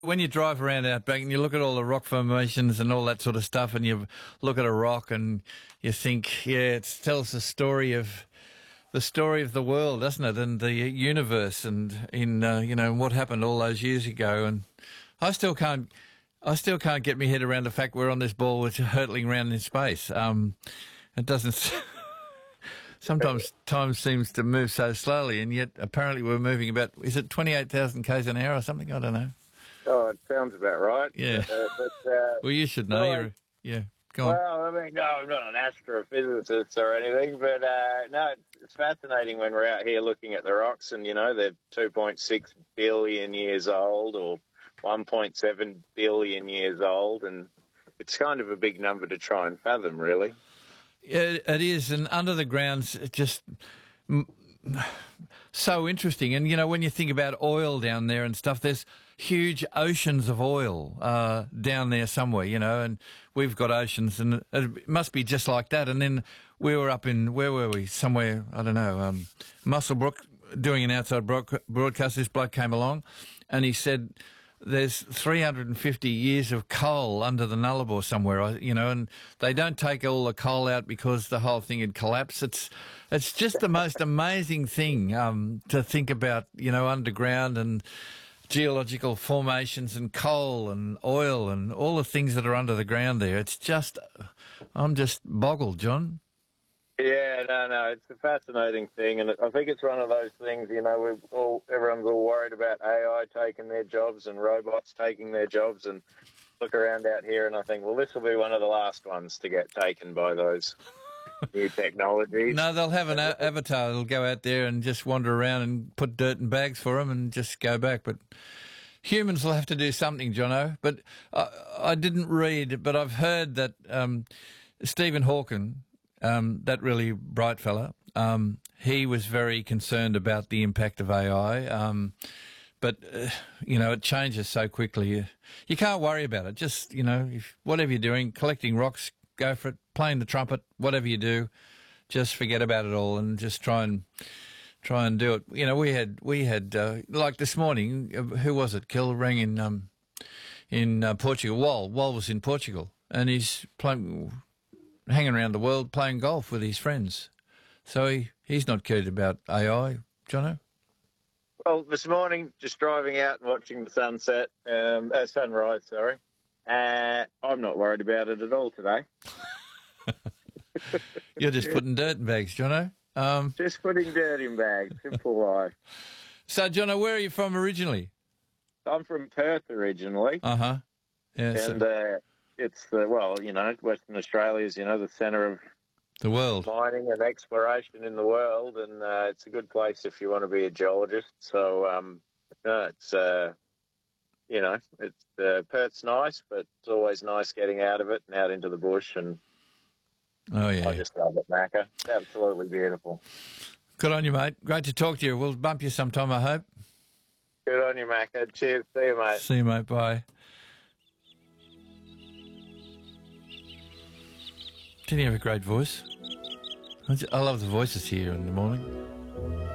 When you drive around Outback and you look at all the rock formations and all that sort of stuff, and you look at a rock and you think, yeah, it tells the story of the world, doesn't it, and the universe, and what happened all those years ago. And I still can't get my head around the fact we're on this ball which is hurtling around in space. It doesn't. Sometimes time seems to move so slowly, and yet apparently we're moving about, is it 28,000 k's an hour or something? I don't know. Oh, it sounds about right. Yeah. Well, you should know. Well, Yeah, go on. well, I mean, no, I'm not an astrophysicist or anything, but no, it's fascinating when we're out here looking at the rocks, and they're 2.6 billion years old or 1.7 billion years old, and it's kind of a big number to try and fathom, really. Yeah, it is, and under the ground's just so interesting. And when you think about oil down there and stuff, there's huge oceans of oil down there somewhere, and we've got oceans, and it must be just like that. And then we were up in, where were we? Somewhere, I don't know, Muswellbrook, doing an outside broadcast. This bloke came along, and he said there's 350 years of coal under the Nullarbor somewhere, and they don't take all the coal out because the whole thing had collapsed. It's just the most amazing thing to think about, underground and geological formations and coal and oil and all the things that are under the ground there. It's just, I'm just boggled, John. Yeah, no, it's a fascinating thing, and I think it's one of those things. Everyone's all worried about AI taking their jobs and robots taking their jobs, and look around out here, and I think, well, this will be one of the last ones to get taken by those new technologies. No, they'll have an avatar that'll go out there and just wander around and put dirt in bags for them and just go back. But humans will have to do something, Jono. But I didn't read, but I've heard that Stephen Hawking, that really bright fella, he was very concerned about the impact of AI. But, it changes so quickly. You can't worry about it. Just, whatever you're doing, collecting rocks, go for it, playing the trumpet, whatever you do, just forget about it all and just try and do it. We had like this morning, who was it? Kel rang in Portugal. Wal was in Portugal, and he's hanging around the world playing golf with his friends. So he's not cared about AI, Jono. Well, this morning, just driving out and watching the sunrise, sorry. I'm not worried about it at all today. You're just putting dirt in bags, Jono. Just putting dirt in bags, simple life. So, Jono, where are you from originally? I'm from Perth originally. Uh-huh. Yeah, and it's Western Australia is, the centre of the world, mining and exploration in the world, and it's a good place if you want to be a geologist. So, Perth's nice, but it's always nice getting out of it and out into the bush. And I just love it, Macca. It's absolutely beautiful. Good on you, mate. Great to talk to you. We'll bump you sometime, I hope. Good on you, Macca. Cheers. See you, mate. See you, mate. Bye. Didn't he have a great voice? I love the voices here in the morning.